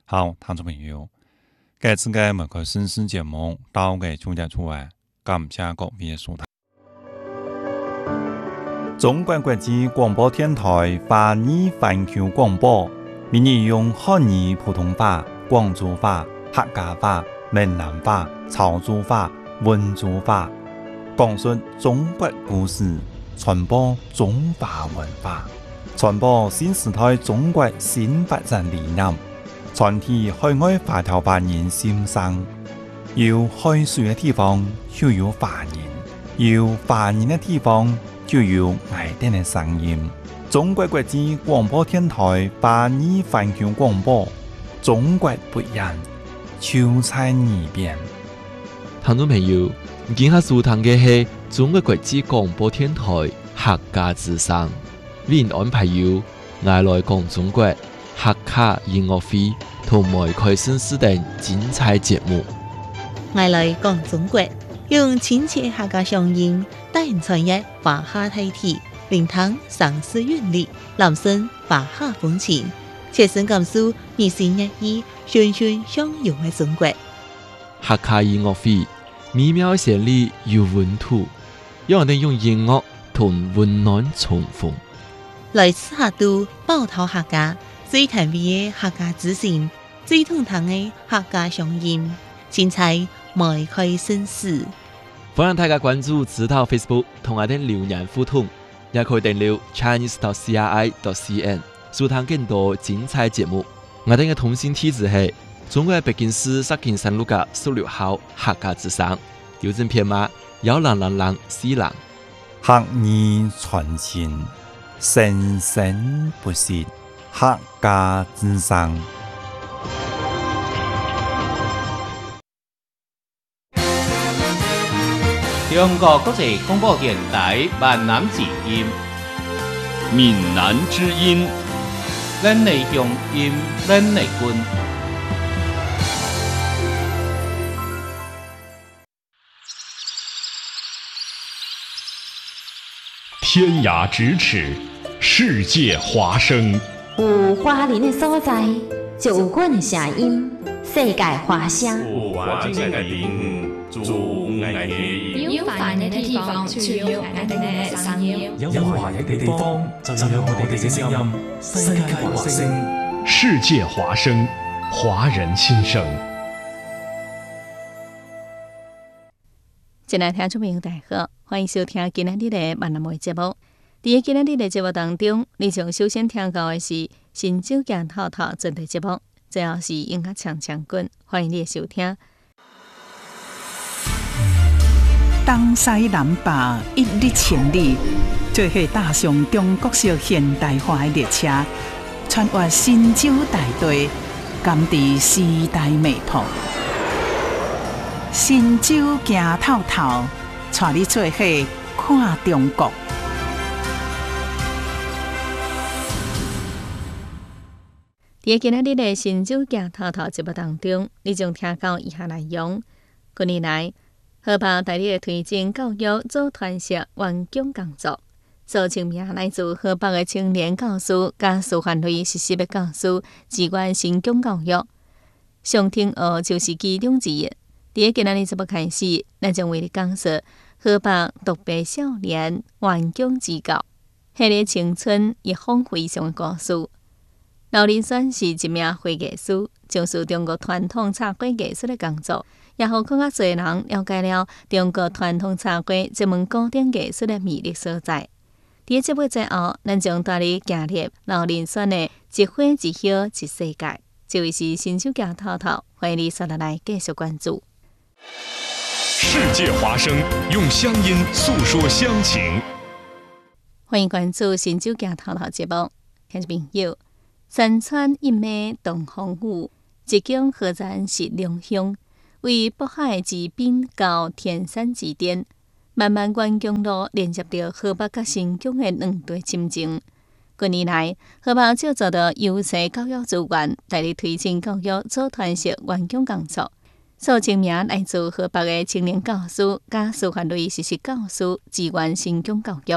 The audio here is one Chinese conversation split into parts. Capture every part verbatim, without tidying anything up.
好，聽眾朋友，這次嘅每個新聞節目到嘅總結出來，感謝各位嘅收睇。中國國際廣播電台華語環球廣播，每日用漢語普通話、廣州話、客家話、閩南話、潮州話、溫州話，講述中國故事，傳播中華文化，傳播新時代中國新發展理念，傳遞海外華僑華人心聲。有海水嘅地方就有華人，有華人嘅地方就有愛哋嘅聲音。中國國際廣播電台華語環球廣播，中國不一樣，就在耳邊。 聽眾朋友，今下收聽嘅係中國國際廣播電台客家之聲，為您安排有愛來講中國客家音樂會同埋開新視等精彩節目。 愛來講中國，用親切客家鄉音帶人傳譯華夏大體，聆聽城市韻律，攬聲華夏風情，切身感受日新月異、循循相融嘅中國。 客家音樂會美妙旋律有溫度，讓人哋用音樂同溫暖重逢。 來自客都寶島客家最甜美嘅客家之聲，最通透嘅客家鄉音，精彩邁開新事。 歡迎大家關注指導 Facebook 同我哋留言互動，也可以訂閱 Chinese dot C R I dot C N 收聽更多精彩節目。我哋嘅通信地址係中國北京市石景山路嘅十六號客家之聲，郵政編碼幺零零零四零。 客語傳情，生生不息，客家之聲。 中國國際廣播電台閩南之音， 閩南之音， 咱的鄉音，咱的根。 天涯咫尺，世界華聲。 有華人的所在，就有阮的聲音。世界華聲。 有華人的地方，就有愛的音。 有華人的地方，就有愛的聲音。 有華人的地方，就有我哋嘅聲音。世界華聲， 世界華聲，華人心聲。 親愛聽眾朋友，大家好，歡迎收聽今日的閩南話節目。在今日的節目當中，你將首先聽到的是新酒鏡透透專題節目，最後是音樂唱唱滾，歡迎你的收聽。 東西南北一日千里，做伙踏上中國式現代化的列車，穿越新舊大地，甘知時代脈搏。新酒行透透，帶你做伙看中國。在今日的新酒行透透節目當中，你將聽到以下內容：近年來，河北大力推進教育組團式員工工作，數千名來自河北的青年教師加師範類實習的教師志願新疆教育。上天學就是其中之一。在今日的節目開始，咱將為你講述河北獨臂少年員工之教，迄個青春一風飛翔的故事。劉林選是一名繪藝師，從事中國傳統插畫藝術的工作，也讓更加多人了解了中國傳統插畫這門古典藝術的魅力所在。在節目最後，咱將帶你進入劉林選的一花一葉一世界，這位是新酒鏡透透，歡迎你稍後來繼續關注。 世界華聲，用鄉音訴說鄉情。 歡迎關注新酒鏡透透節目，聽眾朋友。山川一馬動風雨，一江河然是良鄉。為北海之濱到天山之巔，漫漫員工路連接到河北甲新疆的兩地親情。近年來，河北就做到優勢教育資源，大力推進教育組團式員工工作。數千名來自河北的青年教師加師範類實習教師志願新疆教育。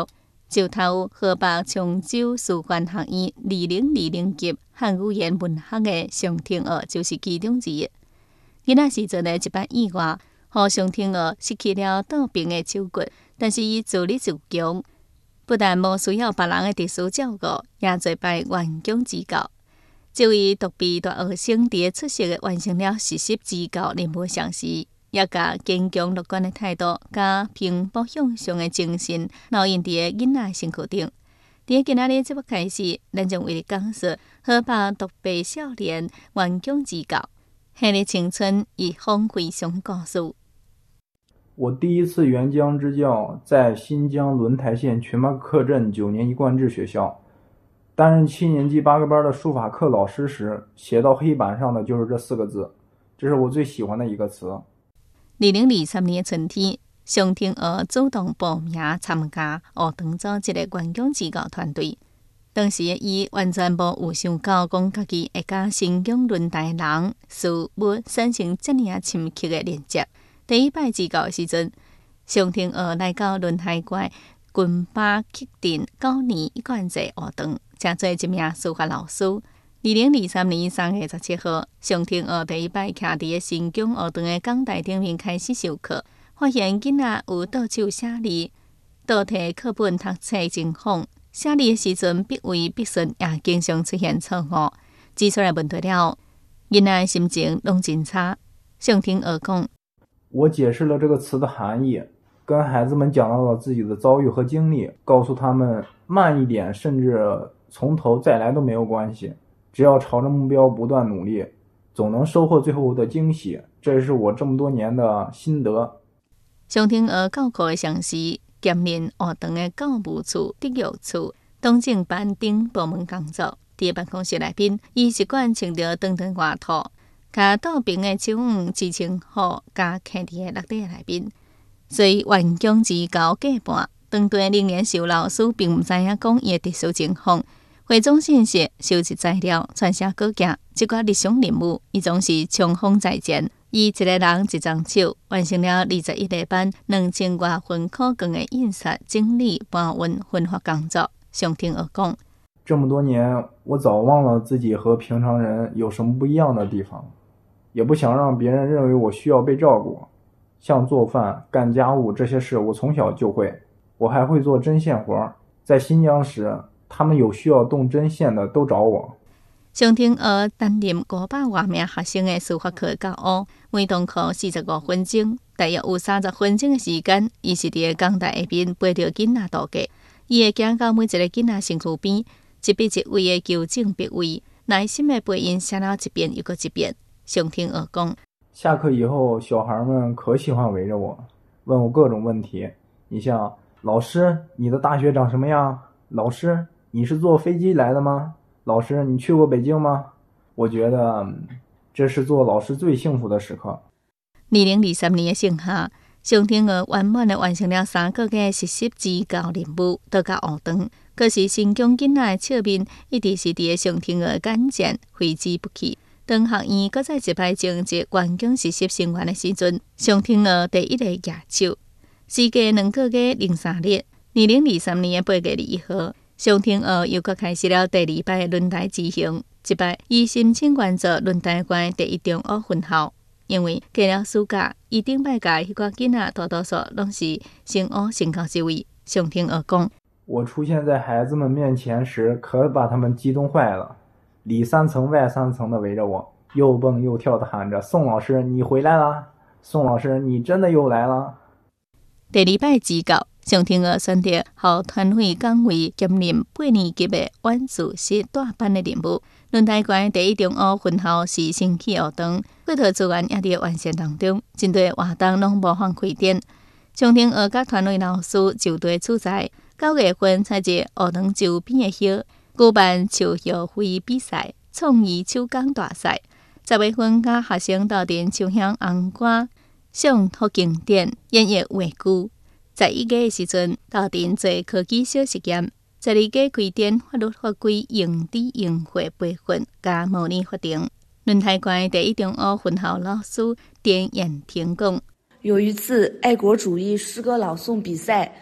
就读河北長州师範學院二零二零級漢語言文學的上天鵝就是其中之一。囡仔時陣的一班意外，互上天鵝失去了倒病的手骨，但是伊自立自強，不但無需要別人的特殊照顧，也做拜員工指教。這位獨臂大學生佇出色的完成了實習指教任務上時，也甲堅強樂觀的態度，甲拼搏向上的精神，烙印佇個囡仔身軀頂。佇今仔日節目開始，咱將為你講述河北獨臂少年員工指教，迄個青春與風飛翔的故事。 我第一次援疆支教在新疆輪台縣群馬克鎮九年一貫制學校，擔任七年級八個班的書法課老師時，寫到黑板上的就是這四個字，這是我最喜歡的一個詞。 二零二三年春天，上天鵝主動報名參加學堂組一個員工指教團隊。當時伊完全無有想到講家己會甲新疆輪台人事物產生這麼深刻的連接。第一擺指教的時陣，上天鵝來到輪台縣軍巴克鎮九年一貫制學堂，正做一名書法老師。二零二三年三月十七號，上天鵝第一擺徛佇個新疆學堂的講台頂面開始授課，發現囡仔有倒手寫字、倒摕課本讀冊真慌，寫字的時陣筆位筆順也經常出現錯誤，指出來問題了，囡仔心情攏真差。上天鵝講： 我解釋了這個詞的含義，跟孩子們講到了自己的遭遇和經歷，告訴他們慢一點，甚至從頭再來都沒有關係。只要朝着目標不斷努力，總能收穫最後的驚喜。這是我這麼多年的心得。 上天鵝教課的上司兼任學堂的教務處、德育處、當政辦等部門工作。佇辦公室內邊，伊習慣穿着長長外套，甲倒邊的手腕支撐好，加徛佇個落地內邊。所以員工指教過半，當對零年級老師並唔知影講伊的特殊情況。匯總信息、收集材料、撰寫稿件，這個日常任務，伊總是衝鋒在前。伊一個人一張手，完成了二十一個班、兩千多份可供的印刷、整理、搬運、分發工作。上天鵝講： 這麼多年，我早忘了自己和平常人有什麼不一樣的地方，也不想讓別人認為我需要被照顧。像做飯、幹家務這些事，我從小就會。我還會做針線活，在新疆時，他們有需要動針線的都找我。 上天鵝擔任五百多名學生的書法課教學，每堂課四十五分鐘，大約有三十分鐘的時間，伊是佇個講台下邊陪着囡仔度過。伊會行到每一個囡仔身軀邊，一筆一位的糾正筆位，耐心的陪因寫了一遍又過一遍。上天鵝講： 下課以後，小孩們可喜歡圍着我，問我各種問題。你像老師，你的大學長什麼樣？老師，你是坐飛機來的嗎？老師，你去過北京嗎？我覺得這是做老師最幸福的時刻。 二零二三年的盛夏，上天鵝圓滿地完成了三個月實習指教任務，到達學堂。可是新疆囡仔的笑面一直是佇上天鵝的眼前揮之不去。當學院擱再一擺徵集員工實習生源的時陣，上天鵝第一個舉手。時隔兩個月零三日，二零二三年的八月二十一號。上天鵝又閣開始了第二擺輪台之行，這擺伊申請關注輪台縣第一中學分校，因為過了暑假，伊頂擺甲迄個囡仔大多數攏是升學升高職位。上天鵝講： 我出現在孩子們面前時，可把他們激動壞了，裡三層外三層的圍着我，又蹦又跳的喊着：宋老師，你回來啦！宋老師，你真的又來了！ 第二擺指教。上天鵝選擇予團會崗位兼任八年級的晚自習大班的任務。輪台縣第一中學分校是新起學堂，許多資源也佇完善當中，針對活動攏無放開展。上天鵝甲團隊老師就地取材，九月份採集學堂周邊的葉，舉辦手葉會比賽、創意手工大賽。十月份甲學生鬥陣唱響紅歌、誦讀經典、演繹話劇。十一月的時陣，鬥陣做科技小實驗；十二月開展法律法規用知用會培訓加模擬法庭。輪台縣第一中學分校老師田燕婷講： 有一次愛國主義詩歌朗誦比賽，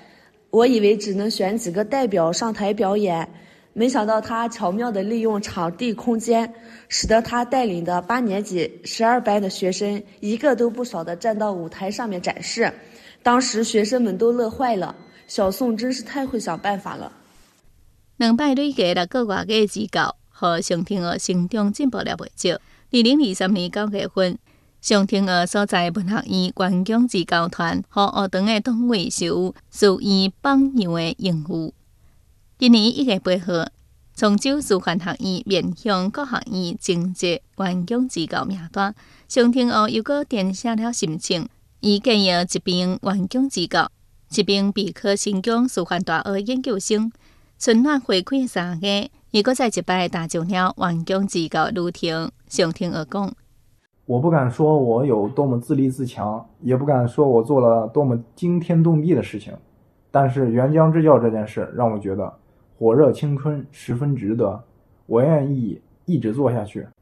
我以为只能选几个代表上台表演，没想到他巧妙地利用场地空间，使得他带领的八年级十二班的学生一个都不少地站到舞台上面展示。当时学生们都乐坏了，小宋真是太会想办法了。 两摆累计六个月的指教，和上天鹅成长进步了不少。二零二三年九月份，上天鹅所在文学院员工指教团和学堂的党委受有属于榜样的荣誉。今年一月八号，崇州师范学院面向各学院征集员工指教名单，上天鹅又搁填写了申请，伊建议一名员工指教，一名备考新疆师范大学研究生。春暖花开三月，伊搁再一摆踏上了员工指教路程。上天鹅讲： 我不敢说我有多么自立自强，也不敢说我做了多么惊天动地的事情，但是援疆支教这件事让我觉得火热青春十分值得，我愿意一直做下去。